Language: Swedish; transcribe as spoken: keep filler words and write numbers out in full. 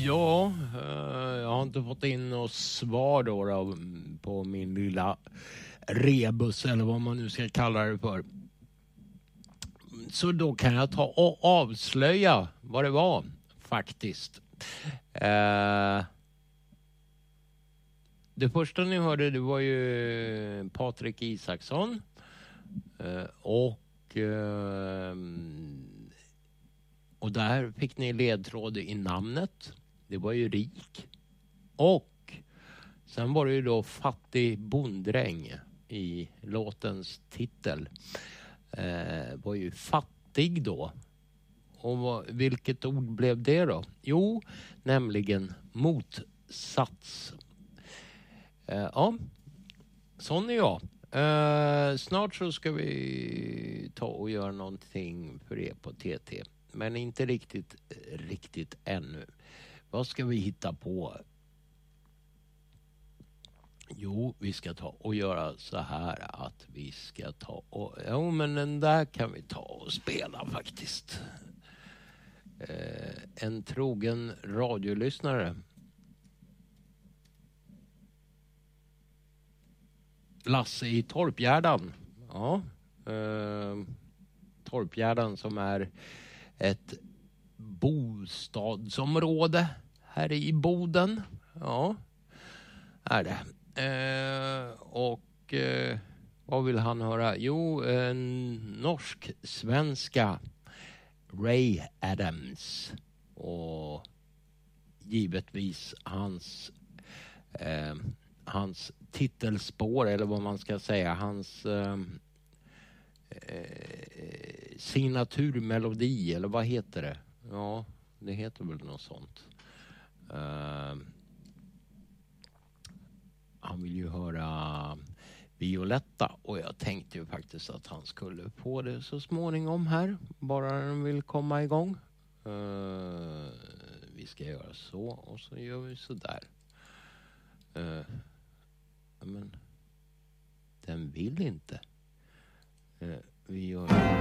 Ja, eh, jag har inte fått in något svar då, då på min lilla rebus eller vad man nu ska kalla det för. Så då kan jag ta och avslöja vad det var faktiskt. Eh, det första ni hörde, det var ju Patrik Isaksson eh, och eh, och där fick ni ledtråd i namnet. Det var ju Rik. Och sen var det ju då Fattig bonddräng i låtens titel. Eh, var ju fattig då. Och vad, vilket ord blev det då? Jo, nämligen motsats. Eh, ja, sån är jag. Eh, snart så ska vi ta och göra någonting för er på T T. Men inte riktigt, riktigt ännu. Vad ska vi hitta på? Jo, vi ska ta och göra så här att vi ska ta och... Jo, men den där kan vi ta och spela faktiskt. Eh, en trogen radiolyssnare. Lasse i Torpgärdan. Ja. Eh, Torpgärdan som är ett bostadsområde här i Boden. Ja, är det. Eh, och eh, vad vill han höra? Jo, en norsk-svenska Ray Adams. Och givetvis hans eh, hans titelspår, eller vad man ska säga, hans eh, eh, signaturmelodi, eller vad heter det? Ja, det heter väl något sånt. Uh, han vill ju höra Violetta, och jag tänkte ju faktiskt att han skulle få det så småningom här, bara den vill komma igång. Uh, vi ska göra så, och så gör vi så där. Uh, men den vill inte. Uh, vi gör